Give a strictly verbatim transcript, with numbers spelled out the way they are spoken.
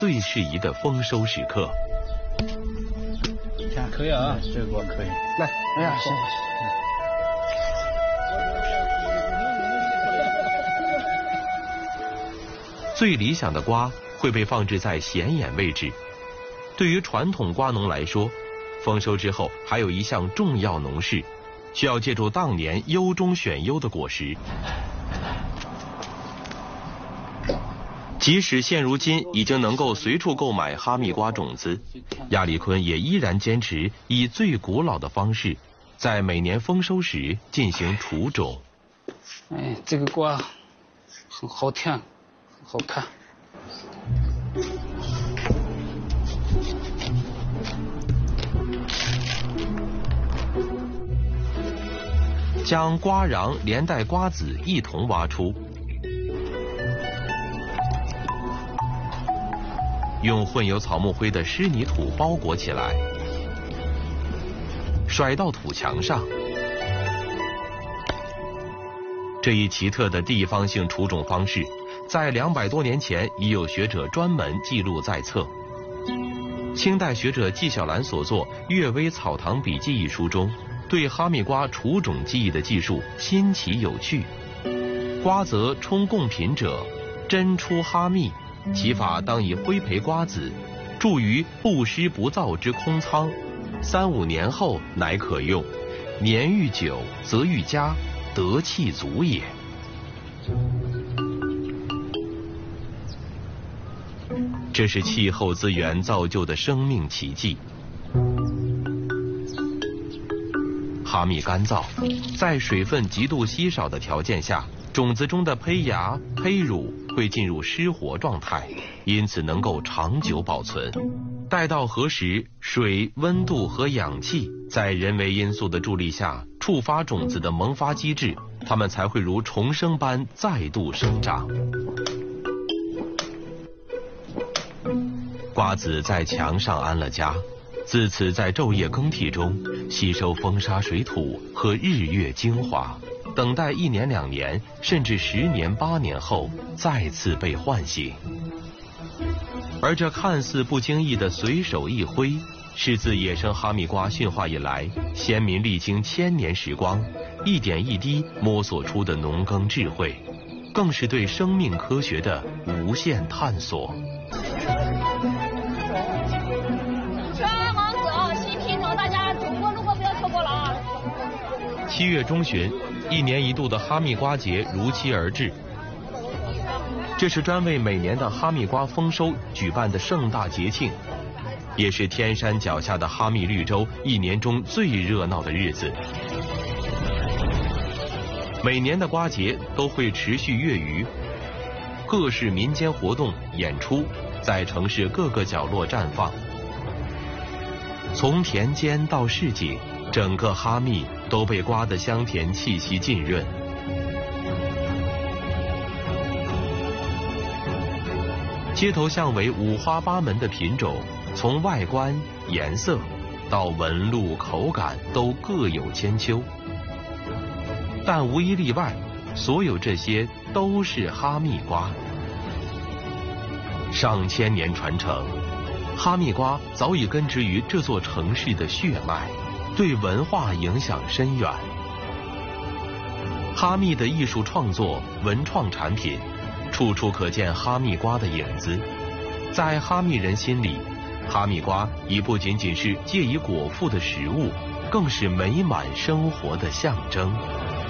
最适宜的丰收时刻。 可以啊，这个锅可以。来，哎呀，行。 最理想的瓜会被放置在显眼位置。对于传统瓜农来说，丰收之后还有一项重要农事，需要借助当年优中选优的果实。即使现如今已经能够随处购买哈密瓜种子，亚历坤也依然坚持以最古老的方式，在每年丰收时进行除种。 哎，这个瓜很好甜，很好看。 将瓜瓤连带瓜子一同挖出。用混有草木灰的湿泥土包裹起来，甩到土墙上。这一奇特的地方性除种方式，在两百多年前已有学者专门记录在册。清代学者纪晓岚所作《阅微草堂笔记》一书中，对哈密瓜除种技艺的技术新奇有趣。瓜则充贡品者，真出哈密。其法当以灰培瓜子，贮于不湿不燥之空仓，三五年后乃可用。年愈久，则愈佳，得气足也。这是气候资源造就的生命奇迹。哈密干燥，在水分极度稀少的条件下，种子中的胚芽、胚乳会进入湿活状态，因此能够长久保存。待到何时，水、温度和氧气在人为因素的助力下触发种子的萌发机制，它们才会如重生般再度生长。瓜子在墙上安了家，自此在昼夜更替中吸收风沙水土和日月精华，等待一年两年甚至十年八年后再次被唤醒。而这看似不经意的随手一挥，是自野生哈密瓜驯化以来，先民历经千年时光，一点一滴摸索出的农耕智慧，更是对生命科学的无限探索。 全网走，新品种大家中国路过不要错过了啊！ 七月中旬，一年一度的哈密瓜节如期而至。这是专为每年的哈密瓜丰收举办的盛大节庆，也是天山脚下的哈密绿洲一年中最热闹的日子。每年的瓜节都会持续月余，各式民间活动演出在城市各个角落绽放。从田间到市井，整个哈密都被瓜的香甜气息浸润。街头巷尾五花八门的品种，从外观、颜色到纹路、口感都各有千秋，但无一例外，所有这些都是哈密瓜。上千年传承，哈密瓜早已根植于这座城市的血脉，对文化影响深远。哈密的艺术创作、文创产品，处处可见哈密瓜的影子。在哈密人心里，哈密瓜已不仅仅是借以果腹的食物，更是美满生活的象征。